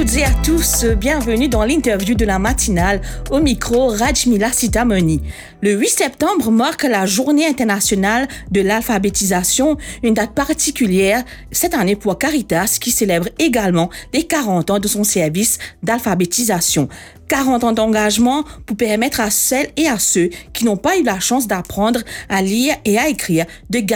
toutes et à tous, bienvenue dans l'interview de la matinale au micro Rajmila Sitamoni. Le 8 septembre marque la Journée internationale de l'alphabétisation, une date particulière cette année pour Caritas qui célèbre également les 40 ans de son service d'alphabétisation. 40 ans d'engagement pour permettre à celles et à ceux qui n'ont pas eu la chance d'apprendre à lire et à écrire de